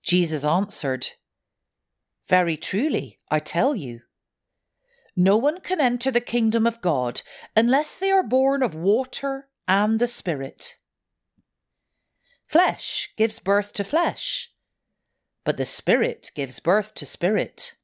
Jesus answered, "Very truly, I tell you, no one can enter the kingdom of God unless they are born of water and the Spirit. Flesh gives birth to flesh, but the Spirit gives birth to spirit.